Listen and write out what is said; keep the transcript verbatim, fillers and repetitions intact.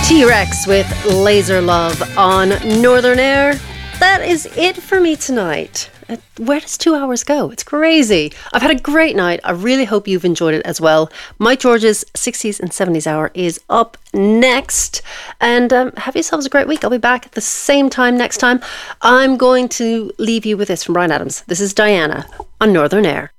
T-Rex with Laser Love on Northern Air. That is it for me tonight. Uh, Where does two hours go? It's crazy. I've had a great night. I really hope you've enjoyed it as well. Mike George's sixties and seventies hour is up next. And um, have yourselves a great week. I'll be back at the same time next time. I'm going to leave you with this from Bryan Adams. This is Diana on Northern Air.